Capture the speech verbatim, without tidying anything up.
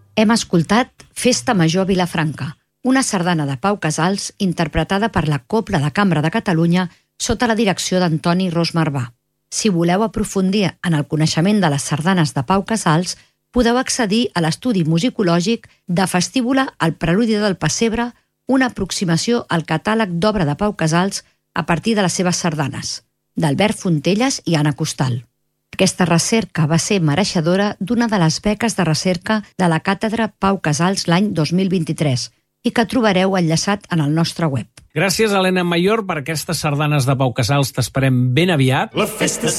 Hem escoltat Festa Major a Vilafranca, una sardana de Pau Casals interpretada per la Cobla de Cambra de Catalunya sota la direcció d'Antoni Ros Marvà. Si voleu aprofundir en el coneixement de les sardanes de Pau Casals, podeu accedir a l'estudi musicològic de Festíbula al Preludi del Pessebre, una aproximació al catàleg d'obra de Pau Casals a partir de les seves sardanes, d'Albert Fontelles i Anna Costal. Aquesta recerca va ser mereixedora d'una de les beques de recerca de la Càtedra Pau Casals l'any dos mil vint-i-tres i que trobareu enllaçat en el nostre web. Gràcies, Helena Mayor, per aquestes sardanes de Pau Casals. T'esperem ben aviat. La festa